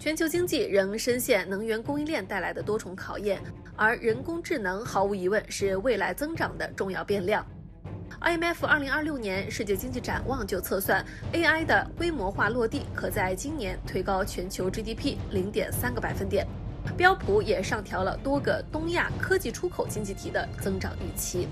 全球经济仍深陷能源供应链带来的多重考验，而人工智能毫无疑问是未来增长的重要变量。IMF 2026年世界经济展望就测算 AI 的规模化落地可在今年推高全球 GDP 0.3个百分点。标普也上调了多个东亚科技出口经济体的增长预期。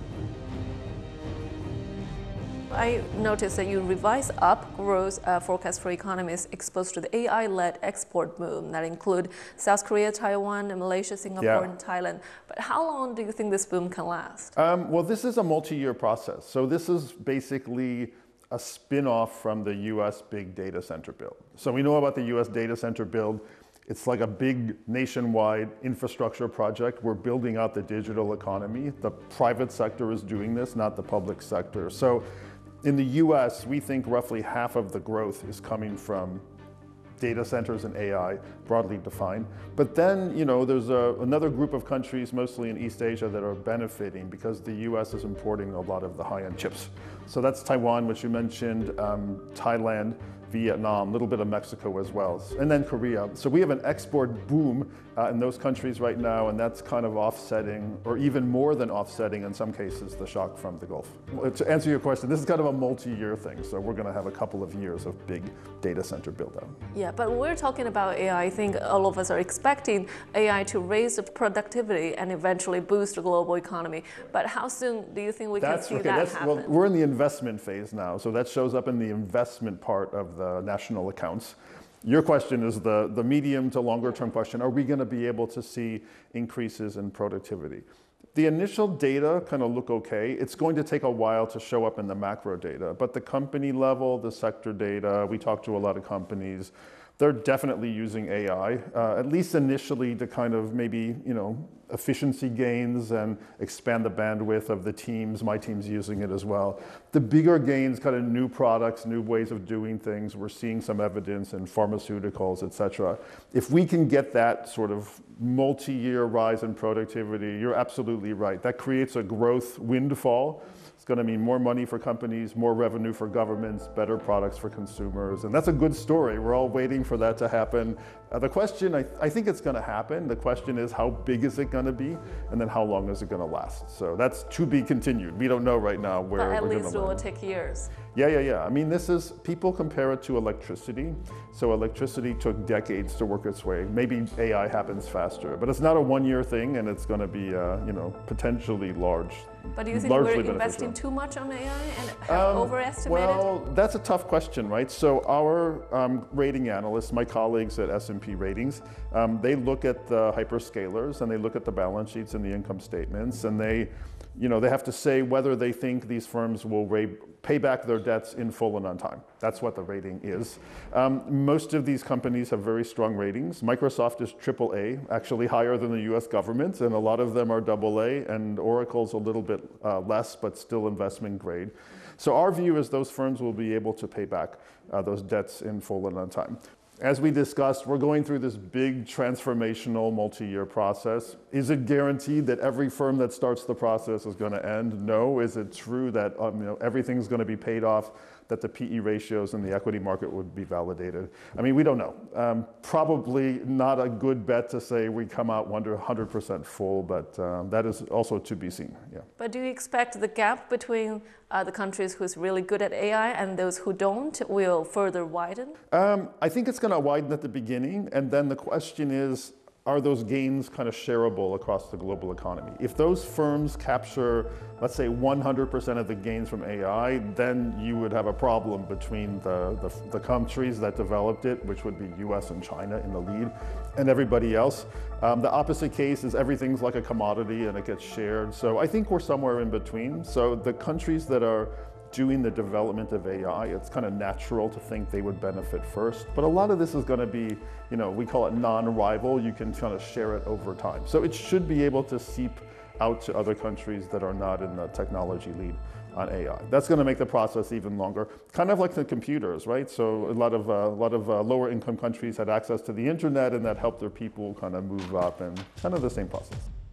I noticed that you revised up growth forecast for economies exposed to the AI-led export boom that include South Korea, Taiwan, Malaysia, Singapore, and Thailand. But how long do you think this boom can last? Well, this is a multi-year process. So this is basically a spin-off from the US big data center build. So we know about the US data center build. It's like a big nationwide infrastructure project. We're building out the digital economy. The private sector is doing this, not the public sector. So in the US, we think roughly half of the growth is coming from data centers and AI, broadly defined. But then, there's another group of countries, mostly in East Asia, that are benefiting because the US is importing a lot of the high-end chips. So that's Taiwan, which you mentioned, Thailand, Vietnam, a little bit of Mexico as well, and then Korea. So we have an export boom in those countries right now, and that's kind of offsetting, or even more than offsetting in some cases, the shock from the Gulf. To answer your question, this is kind of a multi-year thing, so we're going to have a couple of years of big data center build-out. Yeah, but when we're talking about AI, I think all of us are expecting AI to raise the productivity and eventually boost the global economy. But how soon do you think we can see that happen? Well, we're in the investment phase now, so that shows up in the investment part of the national accounts. Your question is the medium to longer term question. Are we going to be able to see increases in productivity? The initial data kind of look okay. It's going to take a while to show up in the macro data, but the company level, the sector data, we talk to a lot of companies, they're definitely using AI, at least initially to kind of maybe, efficiency gains and expand the bandwidth of the teams. My team's using it as well. The bigger gains, kind of new products, new ways of doing things. We're seeing some evidence in pharmaceuticals, et cetera. If we can get that sort of multi-year rise in productivity, you're absolutely right. That creates a growth windfall. It's going to mean more money for companies, more revenue for governments, better products for consumers. And that's a good story. We're all waiting for that to happen. The question, I think it's going to happen. The question is, how big is it going to be? And then how long is it going to last? So that's to be continued. We don't know right now where we're going to land. But at least it will take years. Yeah. I mean, people compare it to electricity. So electricity took decades to work its way. Maybe AI happens faster, but it's not a one-year thing, and it's going to be, potentially large. But do you think we're investing too much on AI and have overestimated? Well, that's a tough question, right? So our rating analysts, my colleagues at S&P Ratings, they look at the hyperscalers and they look at the balance sheets and the income statements, and they have to say whether they think these firms will pay back their debts in full and on time. That's what the rating is. Most of these companies have very strong ratings. Microsoft is AAA, actually higher than the US government, and a lot of them are AA, and Oracle's a little bit less, but still investment grade. So our view is those firms will be able to pay back those debts in full and on time. As we discussed, we're going through this big transformational multi-year process. Is it guaranteed that every firm that starts the process is going to end? No. Is it true that everything's going to be paid off, that the PE ratios in the equity market would be validated? I mean, we don't know. Probably not a good bet to say we come out 100% full, but that is also to be seen. Yeah. But do you expect the gap between the countries who's really good at AI and those who don't will further widen? I think it's going to widen at the beginning, and then the question is, are those gains kind of shareable across the global economy? If those firms capture, let's say, 100% of the gains from AI, then you would have a problem between the countries that developed it, which would be US and China in the lead, and everybody else. The opposite case is everything's like a commodity and it gets shared. So I think we're somewhere in between. So the countries that are doing the development of AI, it's kind of natural to think they would benefit first. But a lot of this is going to be, we call it non-rival. You can kind of share it over time. So it should be able to seep out to other countries that are not in the technology lead on AI. That's going to make the process even longer. Kind of like the computers, right? So a lot of lower income countries had access to the internet, and that helped their people kind of move up, and kind of the same process.